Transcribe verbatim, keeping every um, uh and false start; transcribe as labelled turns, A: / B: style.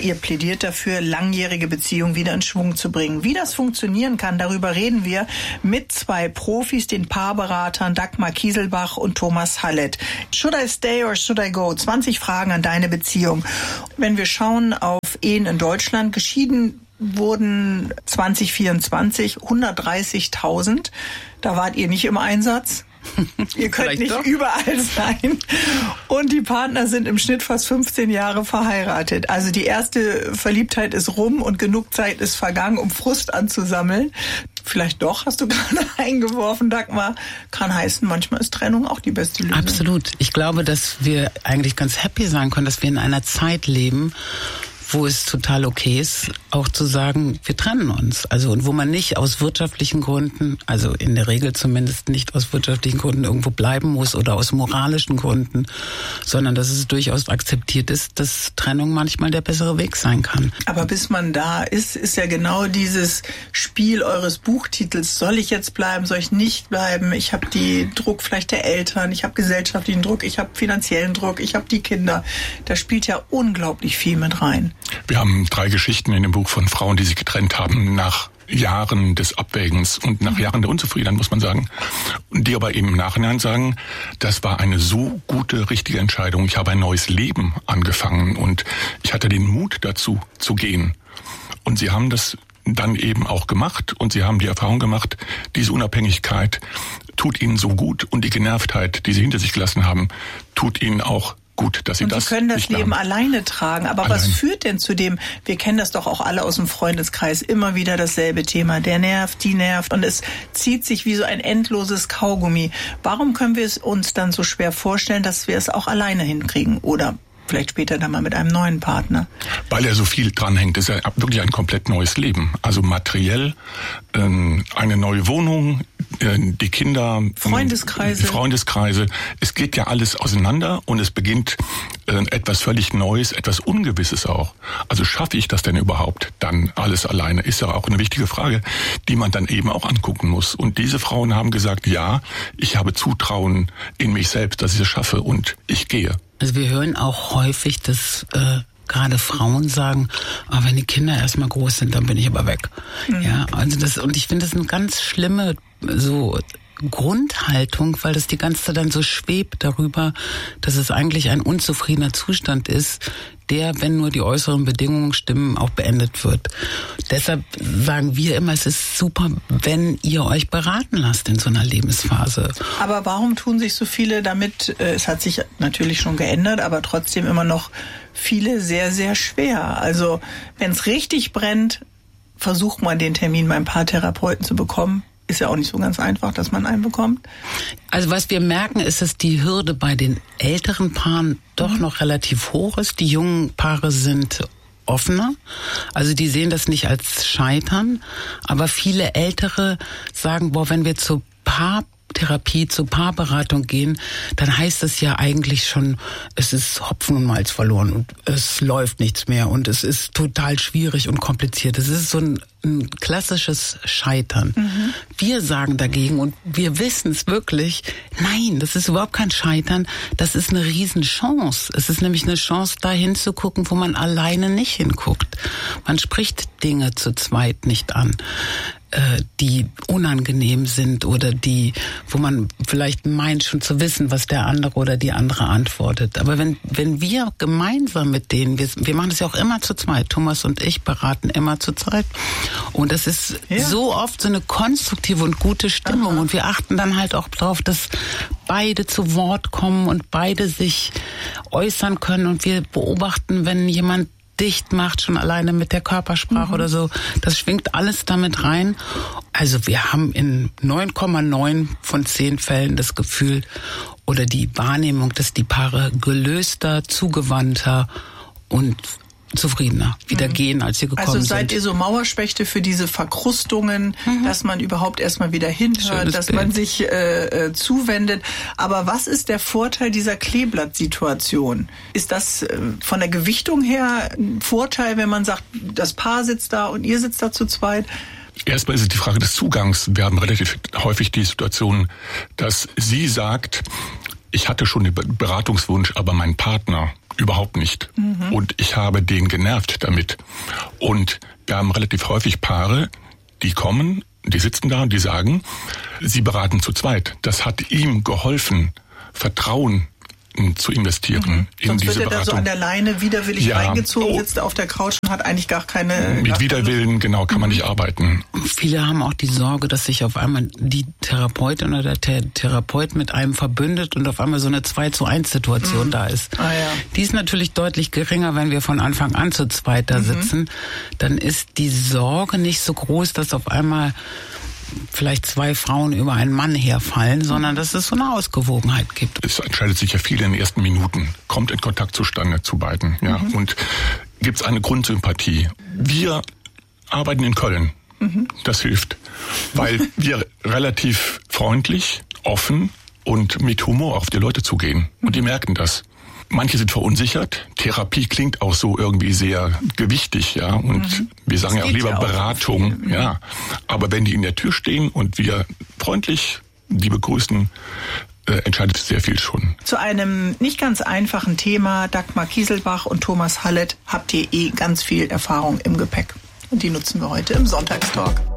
A: ihr plädiert dafür, langjährige Beziehungen wieder in Schwung zu bringen. Wie das funktionieren kann, darüber reden wir mit zwei Profis, den Paarberatern Dagmar Kieselbach und Thomas Hallett. Should I stay or should I go? zwanzig Fragen an deine Beziehung. Wenn wir schauen auf Ehen in Deutschland, geschieden wurden zwanzig vierundzwanzig hundertdreißigtausend. Da wart ihr nicht im Einsatz. Ihr könnt Vielleicht nicht doch. überall sein. Und die Partner sind im Schnitt fast fünfzehn Jahre verheiratet. Also die erste Verliebtheit ist rum und genug Zeit ist vergangen, um Frust anzusammeln. Vielleicht doch, hast du gerade eingeworfen, Dagmar. Kann heißen, manchmal ist Trennung auch die beste Lösung.
B: Absolut. Ich glaube, dass wir eigentlich ganz happy sein können, dass wir in einer Zeit leben, wo es total okay ist, auch zu sagen, wir trennen uns. Also, und wo man nicht aus wirtschaftlichen Gründen, also in der Regel zumindest nicht aus wirtschaftlichen Gründen irgendwo bleiben muss oder aus moralischen Gründen, sondern dass es durchaus akzeptiert ist, dass Trennung manchmal der bessere Weg sein kann.
A: Aber bis man da ist, ist ja genau dieses Spiel eures Buchtitels. Soll ich jetzt bleiben, soll ich nicht bleiben? Ich habe die Druck vielleicht der Eltern, ich habe gesellschaftlichen Druck, ich habe finanziellen Druck, ich habe die Kinder. Da spielt ja unglaublich viel mit rein.
C: Wir haben drei Geschichten in dem Buch von Frauen, die sich getrennt haben nach Jahren des Abwägens und nach Jahren der Unzufriedenheit, muss man sagen. Und die aber eben im Nachhinein sagen, das war eine so gute, richtige Entscheidung. Ich habe ein neues Leben angefangen und ich hatte den Mut dazu zu gehen. Und sie haben das dann eben auch gemacht und sie haben die Erfahrung gemacht, diese Unabhängigkeit tut ihnen so gut und die Genervtheit, die sie hinter sich gelassen haben, tut ihnen auch gut, dass sie
A: und
C: das
A: sie können das Leben
C: haben.
A: alleine tragen. Aber
C: Allein.
A: Was führt denn zu dem, wir kennen das doch auch alle aus dem Freundeskreis, immer wieder dasselbe Thema. Der nervt, die nervt und es zieht sich wie so ein endloses Kaugummi. Warum können wir es uns dann so schwer vorstellen, dass wir es auch alleine hinkriegen? Oder vielleicht später dann mal mit einem neuen Partner.
C: Weil er so viel dranhängt, ist er wirklich ein komplett neues Leben. Also materiell, ähm, eine neue Wohnung, äh, die Kinder,
A: Freundeskreise.
C: Die Freundeskreise. Es geht ja alles auseinander und es beginnt äh, etwas völlig Neues, etwas Ungewisses auch. Also schaffe ich das denn überhaupt dann alles alleine? Ist ja auch eine wichtige Frage, die man dann eben auch angucken muss. Und diese Frauen haben gesagt, ja, ich habe Zutrauen in mich selbst, dass ich es schaffe und ich gehe.
B: Also wir hören auch häufig, dass äh, gerade Frauen sagen, oh, wenn die Kinder erstmal groß sind, dann bin ich aber weg. Mhm. Ja, also das, und ich finde das eine ganz schlimme so Grundhaltung, weil das die ganze Zeit dann so schwebt darüber, dass es eigentlich ein unzufriedener Zustand ist, der, wenn nur die äußeren Bedingungen stimmen, auch beendet wird. Deshalb sagen wir immer, es ist super, wenn ihr euch beraten lasst in so einer Lebensphase.
A: Aber warum tun sich so viele damit, es hat sich natürlich schon geändert, aber trotzdem immer noch viele sehr, sehr schwer. Also wenn es richtig brennt, versucht man den Termin beim Paartherapeuten zu bekommen. Ist ja auch nicht so ganz einfach, dass man einen bekommt.
B: Also was wir merken, ist, dass die Hürde bei den älteren Paaren doch mhm. noch relativ hoch ist. Die jungen Paare sind offener. Also die sehen das nicht als Scheitern. Aber viele Ältere sagen, boah, wenn wir zur Paartherapie, zur Paarberatung gehen, dann heißt es ja eigentlich schon, es ist Hopfen und Malz verloren und es läuft nichts mehr und es ist total schwierig und kompliziert. Es ist so ein ein klassisches Scheitern. Mhm. Wir sagen dagegen, und wir wissen es wirklich, nein, das ist überhaupt kein Scheitern, das ist eine Riesenchance. Es ist nämlich eine Chance, da hinzugucken, wo man alleine nicht hinguckt. Man spricht Dinge zu zweit nicht an, die unangenehm sind oder die, wo man vielleicht meint, schon zu wissen, was der andere oder die andere antwortet. Aber wenn wenn wir gemeinsam mit denen, wir, wir machen das ja auch immer zu zweit, Thomas und ich beraten immer zu zweit, und das ist ja so oft so eine konstruktive und gute Stimmung. Aha. Und wir achten dann halt auch darauf, dass beide zu Wort kommen und beide sich äußern können, und wir beobachten, wenn jemand dicht macht, schon alleine mit der Körpersprache mhm. oder so. Das schwingt alles damit rein. Also wir haben in neun Komma neun von zehn Fällen das Gefühl oder die Wahrnehmung, dass die Paare gelöster, zugewandter und zufriedener wieder mhm. gehen, als sie gekommen sind.
A: Also seid
B: sind.
A: ihr so Mauerspechte für diese Verkrustungen, mhm. dass man überhaupt erstmal wieder hinhört, Schönes dass Bild. man sich äh, äh, zuwendet. Aber was ist der Vorteil dieser Kleeblatt-Situation? Ist das äh, von der Gewichtung her ein Vorteil, wenn man sagt, das Paar sitzt da und ihr sitzt da zu zweit?
C: Erstmal ist es die Frage des Zugangs. Wir haben relativ häufig die Situation, dass sie sagt, ich hatte schon den Beratungswunsch, aber mein Partner, Überhaupt nicht. Mhm. Und ich habe den genervt damit. Und wir haben relativ häufig Paare, die kommen, die sitzen da und die sagen, sie beraten zu zweit. Das hat ihm geholfen, Vertrauen zu investieren
A: mhm.
C: in
A: Sonst
C: diese
A: wird er
C: Beratung.
A: da so an der Leine widerwillig
C: ja.
A: reingezogen,
C: oh.
A: sitzt auf der Couch und hat eigentlich gar keine...
C: Mit
A: gar
C: Widerwillen,
A: keine
C: genau, kann man nicht arbeiten.
B: Viele haben auch die Sorge, dass sich auf einmal die Therapeutin oder der Th- Therapeut mit einem verbündet und auf einmal so eine zwei zu eins Situation mhm. da ist.
A: Ah, ja.
B: Die ist natürlich deutlich geringer, wenn wir von Anfang an zu zweit da mhm. sitzen. Dann ist die Sorge nicht so groß, dass auf einmal vielleicht zwei Frauen über einen Mann herfallen, sondern dass es so eine Ausgewogenheit gibt.
C: Es entscheidet sich ja viel in den ersten Minuten. Kommt in Kontakt zustande zu beiden. Ja, mhm. Und gibt es eine Grundsympathie. Wir arbeiten in Köln. Mhm. Das hilft, weil wir relativ freundlich, offen und mit Humor auf die Leute zugehen. Mhm. Und die merken das. Manche sind verunsichert. Therapie klingt auch so irgendwie sehr gewichtig, ja. Und mhm. wir sagen ja auch lieber ja auch Beratung, viel, ja. Aber wenn die in der Tür stehen und wir freundlich die begrüßen, äh, entscheidet sehr viel schon.
A: Zu einem nicht ganz einfachen Thema, Dagmar Kieselbach und Thomas Hallett, habt ihr eh ganz viel Erfahrung im Gepäck. Und die nutzen wir heute im Sonntagstalk.